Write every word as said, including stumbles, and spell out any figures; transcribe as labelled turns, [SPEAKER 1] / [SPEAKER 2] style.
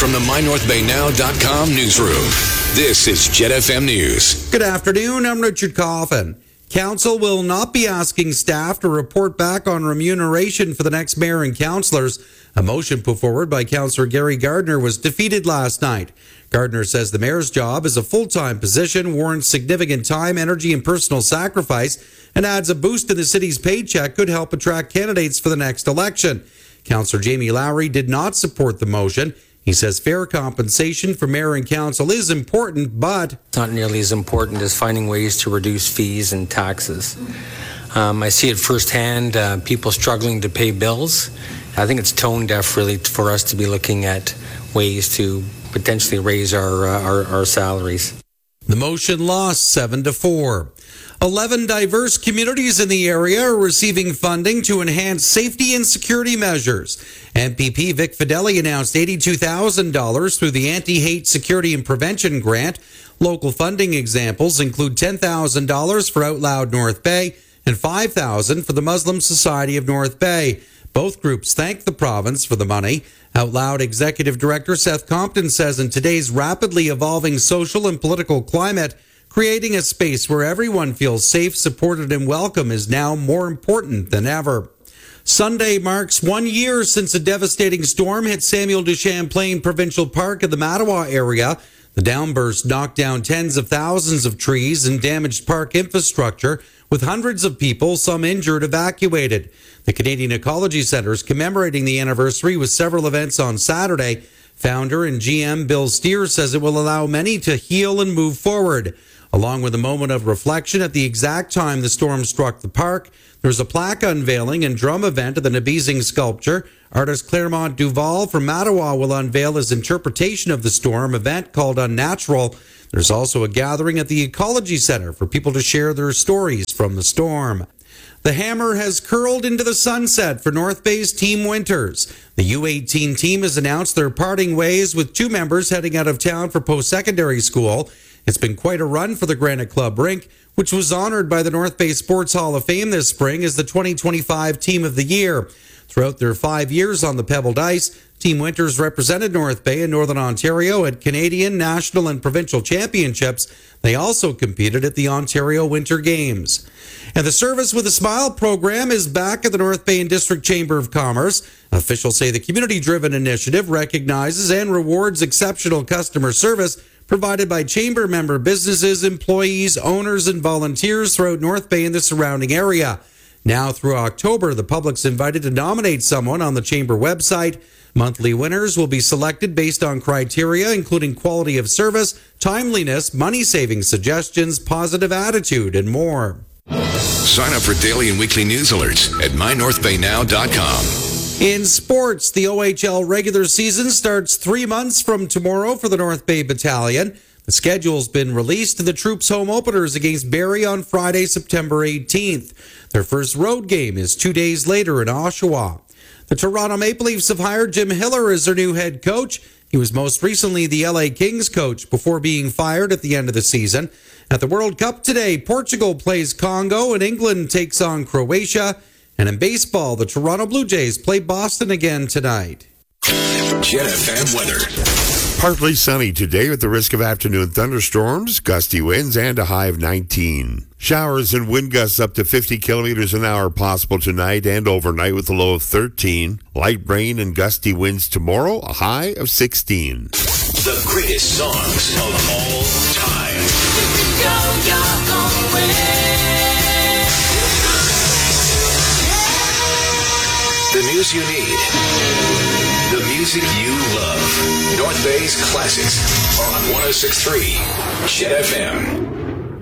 [SPEAKER 1] from the my north bay now dot com newsroom, this is Jet F M News.
[SPEAKER 2] Good afternoon, I'm Richard Coffin. Council will not be asking staff to report back on remuneration for the next mayor and councillors. A motion put forward by Councillor Gary Gardner was defeated last night. Gardner says the mayor's job is a full-time position, warrants significant time, energy, and personal sacrifice, and adds a boost in the city's paycheck could help attract candidates for the next election. Councillor Jamie Lowry did not support the motion. He says fair compensation for mayor and council is important, but
[SPEAKER 3] it's not nearly as important as finding ways to reduce fees and taxes. Um, I see it firsthand, uh, people struggling to pay bills. I think it's tone deaf, really, for us to be looking at ways to potentially raise our, uh, our, our salaries.
[SPEAKER 2] The motion lost seven to four. Eleven diverse communities in the area are receiving funding to enhance safety and security measures. M P P Vic Fideli announced eighty-two thousand dollars through the Anti-Hate Security and Prevention Grant. Local funding examples include ten thousand dollars for Out Loud North Bay and five thousand dollars for the Muslim Society of North Bay. Both groups thank the province for the money. Out Loud Executive Director Seth Compton says in today's rapidly evolving social and political climate, creating a space where everyone feels safe, supported, and welcome is now more important than ever. Sunday marks one year since a devastating storm hit Samuel de Champlain Provincial Park in the Mattawa area. The downburst knocked down tens of thousands of trees and damaged park infrastructure, with hundreds of people, some injured, evacuated. The Canadian Ecology Centre is commemorating the anniversary with several events on Saturday. Founder and G M Bill Steer says it will allow many to heal and move forward. Along with a moment of reflection at the exact time the storm struck the park, there's a plaque unveiling and drum event of the Nabizing sculpture. Artist Claremont Duval from Mattawa will unveil his interpretation of the storm event called Unnatural. There's also a gathering at the Ecology Centre for people to share their stories from the storm. The hammer has curled into the sunset for North Bay's Team Winters. The U eighteen team has announced they're parting ways with two members heading out of town for post-secondary school. It's been quite a run for the Granite Club rink, which was honored by the North Bay Sports Hall of Fame this spring as the twenty twenty-five Team of the Year. Throughout their five years on the pebbled ice, Team Winters represented North Bay and Northern Ontario at Canadian, national, and provincial championships. They also competed at the Ontario Winter Games. And the Service with a Smile program is back at the North Bay and District Chamber of Commerce. Officials say the community-driven initiative recognizes and rewards exceptional customer service provided by chamber member businesses, employees, owners, and volunteers throughout North Bay and the surrounding area. Now through October, the public's invited to nominate someone on the chamber website. Monthly winners will be selected based on criteria including quality of service, timeliness, money-saving suggestions, positive attitude, and more.
[SPEAKER 1] Sign up for daily and weekly news alerts at my north bay now dot com.
[SPEAKER 2] In sports, the O H L regular season starts three months from tomorrow for the North Bay Battalion. The schedule's been released to the troops' home openers against Barrie on Friday, September eighteenth. Their first road game is two days later in Oshawa. The Toronto Maple Leafs have hired Jim Hiller as their new head coach. He was most recently the L A Kings coach before being fired at the end of the season. At the World Cup today, Portugal plays Congo and England takes on Croatia. And in baseball, the Toronto Blue Jays play Boston again tonight.
[SPEAKER 1] Jet F M weather.
[SPEAKER 4] Partly sunny today with the risk of afternoon thunderstorms, gusty winds, and a high of nineteen. Showers and wind gusts up to fifty kilometers an hour possible tonight and overnight with a low of thirteen. Light rain and gusty winds tomorrow, a high of sixteen.
[SPEAKER 1] The greatest songs of all time.
[SPEAKER 5] Go your own way.
[SPEAKER 1] The news you need. The music you love. North Bay's classics are on one oh six point three Jet F M.